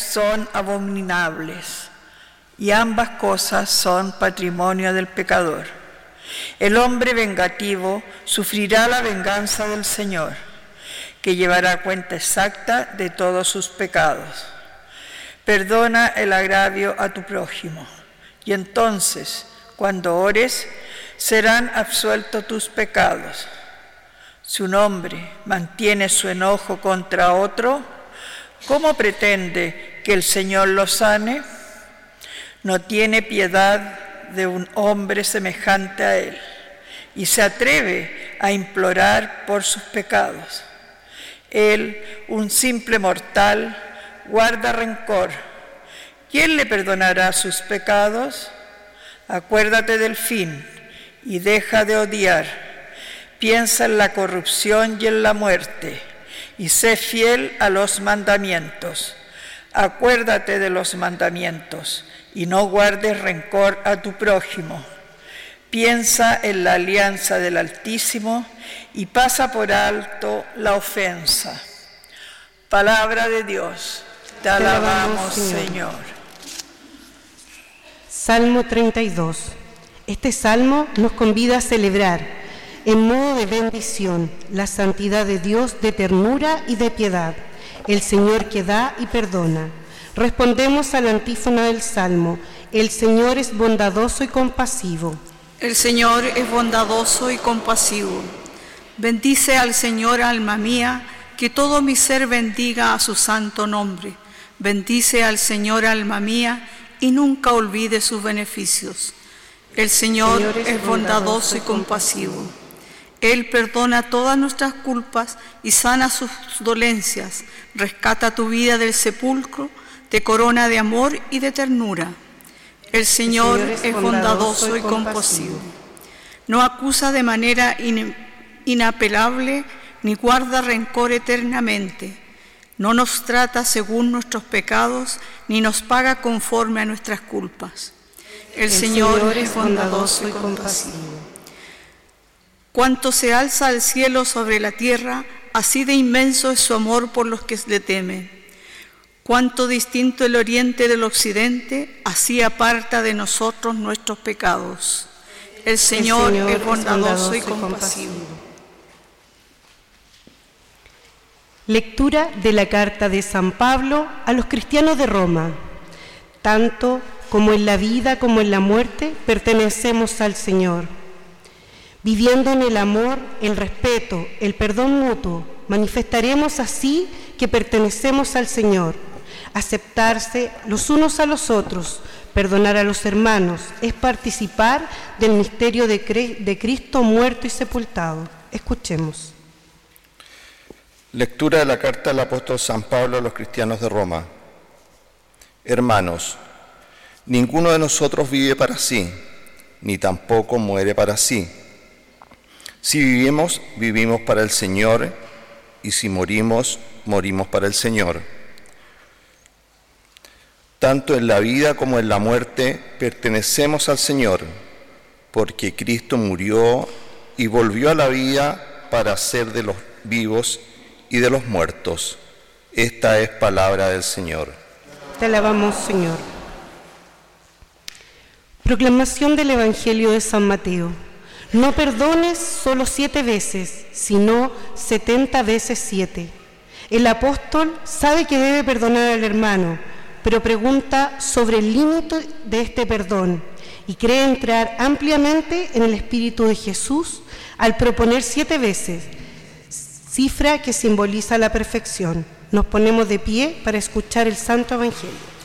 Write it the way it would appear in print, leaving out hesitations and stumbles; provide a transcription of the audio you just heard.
son abominables, y ambas cosas son patrimonio del pecador. El hombre vengativo sufrirá la venganza del Señor, que llevará cuenta exacta de todos sus pecados. Perdona el agravio a tu prójimo, y entonces, cuando ores, serán absueltos tus pecados. Si un hombre mantiene su enojo contra otro, ¿cómo pretende que el Señor lo sane? No tiene piedad de un hombre semejante a él, y se atreve a implorar por sus pecados. Él, un simple mortal, guarda rencor. ¿Quién le perdonará sus pecados? Acuérdate del fin y deja de odiar. Piensa en la corrupción y en la muerte, y sé fiel a los mandamientos. Acuérdate de los mandamientos y no guardes rencor a tu prójimo. Piensa en la alianza del Altísimo y pasa por alto la ofensa. Palabra de Dios, te alabamos, Señor. Salmo 32. Este salmo nos convida a celebrar, en modo de bendición, la santidad de Dios de ternura y de piedad, el Señor que da y perdona. Respondemos a la antífona del Salmo: el Señor es bondadoso y compasivo. El Señor es bondadoso y compasivo. Bendice al Señor, alma mía, que todo mi ser bendiga a su santo nombre. Bendice al Señor, alma mía, y nunca olvide sus beneficios. El Señor es bondadoso y compasivo. Él perdona todas nuestras culpas y sana sus dolencias. Rescata tu vida del sepulcro, te corona de amor y de ternura. El Señor es bondadoso y compasivo. No acusa de manera inapelable ni guarda rencor eternamente. No nos trata según nuestros pecados ni nos paga conforme a nuestras culpas. El Señor es bondadoso y compasivo. Cuanto se alza al cielo sobre la tierra, así de inmenso es su amor por los que le temen. Cuánto distinto el oriente del occidente, así aparta de nosotros nuestros pecados. El Señor es bondadoso y compasivo. Lectura de la carta de San Pablo a los cristianos de Roma. Tanto como en la vida como en la muerte pertenecemos al Señor. Viviendo en el amor, el respeto, el perdón mutuo, manifestaremos así que pertenecemos al Señor. Aceptarse los unos a los otros, perdonar a los hermanos, es participar del misterio de Cristo muerto y sepultado. Escuchemos. Lectura de la carta del apóstol San Pablo a los cristianos de Roma. Hermanos, ninguno de nosotros vive para sí, ni tampoco muere para sí. Si vivimos, vivimos para el Señor, y si morimos, morimos para el Señor. Tanto en la vida como en la muerte pertenecemos al Señor, porque Cristo murió y volvió a la vida para ser de los vivos y de los muertos. Esta es palabra del Señor. Te alabamos, Señor. Proclamación del Evangelio de San Mateo. No perdones solo 7 veces, sino 70 veces 7. El apóstol sabe que debe perdonar al hermano, pero pregunta sobre el límite de este perdón y cree entrar ampliamente en el espíritu de Jesús al proponer 7 veces, cifra que simboliza la perfección. Nos ponemos de pie para escuchar el Santo Evangelio.